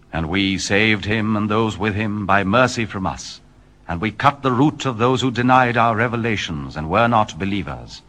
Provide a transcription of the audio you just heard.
And we saved him and those with him by mercy from us, and we cut the root of those who denied our revelations and were not believers.